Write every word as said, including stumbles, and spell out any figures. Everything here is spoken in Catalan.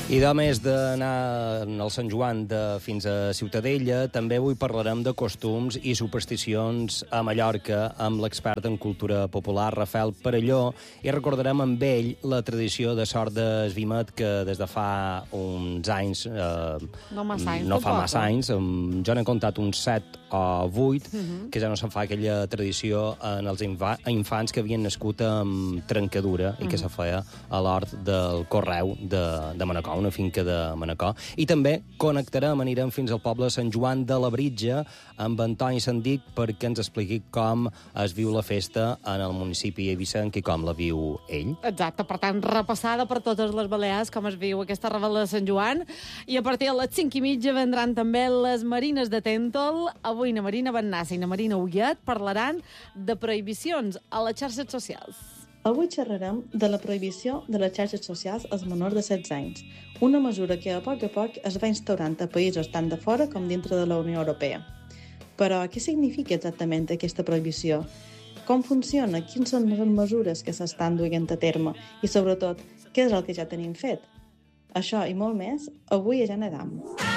I de més d'anar al Sant Joan de fins a Ciutadella, també avui parlarem de costums i supersticions a Mallorca amb l'expert en cultura popular, Rafael Perelló, i recordarem amb ell la tradició de Sort d'Esvimet que des de fa uns anys... Eh, no massa anys, no fa tampoc, massa anys. Jo n'he comptat uns set o vuit, uh -huh. que ja no se'n fa aquella tradició en els infa infants que havien nascut amb trencadura uh -huh. i que se feia a l'hort del Correu de, de Manacor, una finca de Manacor. I també connectarem, anirem fins al poble de Sant Joan de Labritja amb Antoni Sandic perquè ens expliqui com es viu la festa en el municipi eivissenc i com la viu ell. Exacte, per tant, repassada per totes les Balears com es viu aquesta rebel·la de Sant Joan. I a partir de les cinc i mitja vendran també les Marines de Tèntol. Avui na Marina Bennassa i na Marina Ullet parlaran de prohibicions a les xarxes socials. Avui xerrarem de la prohibició de les xarxes socials als menors de setze anys, una mesura que a poc a poc es va instaurant a països tant de fora com dintre de la Unió Europea. Però què significa exactament aquesta prohibició? Com funciona? Quines són les mesures que s'estan duent a terme? I, sobretot, què és el que ja tenim fet? Això i molt més, avui a Ja Nedam.